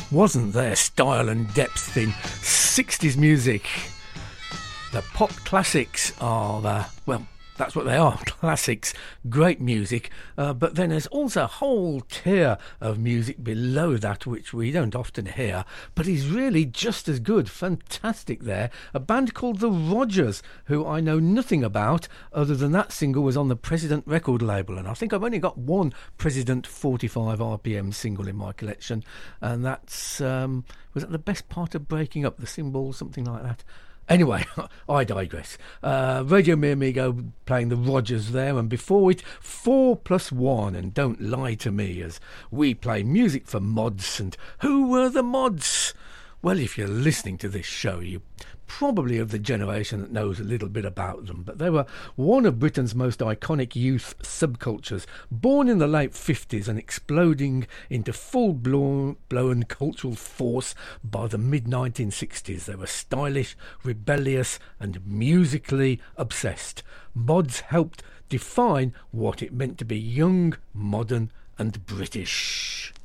Wasn't there style and depth in 60s music? The pop classics are, well, that's what they are, classics, great music, but then there's also a whole tier of music below that which we don't often hear, but is really just as good, fantastic there. A band called The Rodgers, who I know nothing about, other than that single was on the President record label, and I think I've only got one President 45 RPM single in my collection, and that's, was that the best part of breaking up, the symbol, something like that? Anyway, I digress. Radio Mi Amigo playing The Rodgers there, and before it, 4+1 and Don't Lie to Me, as we play music for mods. And who were the mods? Well, if you're listening to this show, you probably of the generation that knows a little bit about them, but they were one of Britain's most iconic youth subcultures, born in the late 50s and exploding into full-blown cultural force by the mid-1960s. They were stylish, rebellious and musically obsessed. Mods helped define what it meant to be young, modern and British.